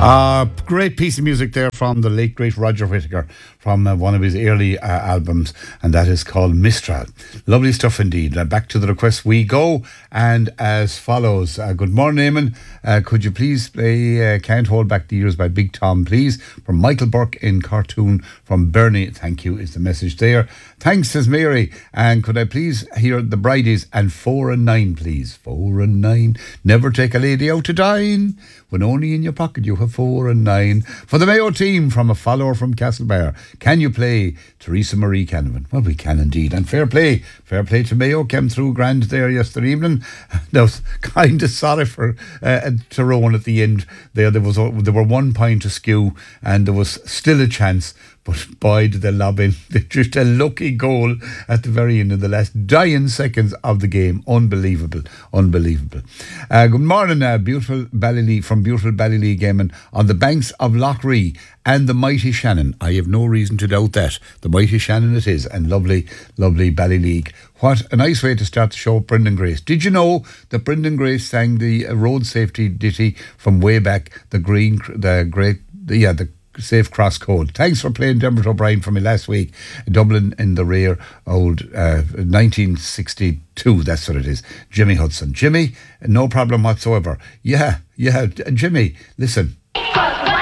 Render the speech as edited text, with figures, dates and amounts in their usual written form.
Great piece of music there from the late great Roger Whittaker from one of his early albums, and that is called Mistral. Lovely stuff indeed. Back to the request we go, and as follows. Good morning, Eamon. Could you please play Can't Hold Back the Years by Big Tom, please? From Michael Burke in Cartoon from Bernie. Thank you, is the message there. Thanks, says Mary. And could I please hear the Bridies and 4 and 9, please? 4 and 9. Never take a lady out to dine when only in your pocket you have 4 and 9. For the Mayo team from a follower from Castlebar. Can you play Teresa Marie Canavan? Well, we can indeed. And fair play to Mayo. Came through grand there yesterday evening. I was kind of sorry for Tyrone at the end. There were 1 point askew, and there was still a chance. But boy, did they lob in. Just a lucky goal at the very end of the last dying seconds of the game. Unbelievable. Good morning, beautiful Ballylee, from beautiful Ballylee Gaming on the banks of Lough Ree and the mighty Shannon. I have no reason to doubt that. The mighty Shannon it is, and lovely Ballyleague. What a nice way to start the show, Brendan Grace. Did you know that Brendan Grace sang the road safety ditty from way back, the Safe Cross Code? Thanks for playing Dermot O'Brien for me last week. Dublin in the rear, old 1962, that's what it is. Jimmy Hudson. Jimmy, no problem whatsoever. Yeah, Jimmy, listen.